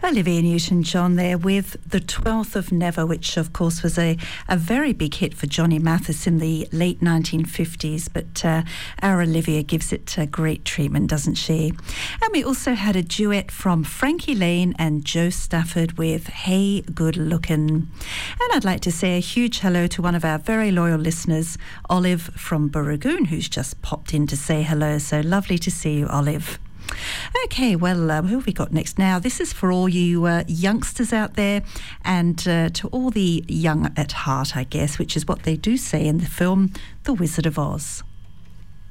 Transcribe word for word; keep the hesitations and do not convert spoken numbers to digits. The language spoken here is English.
Olivia Newton-John there with The twelfth of Never, which of course was a, a very big hit for Johnny Mathis in the late nineteen fifties, but uh, our Olivia gives it uh, great treatment, doesn't she? And we also had a duet from Frankie Lane and Joe Stafford with Hey Good Lookin'. And I'd like to say a huge hello to one of our very loyal listeners, Olive from Burragoon, who's just popped in to say hello. So lovely to see you, Olive. Okay, well, uh, who have we got next now? This is for all you uh, youngsters out there, and uh, to all the young at heart, I guess, which is what they do say in the film The Wizard of Oz.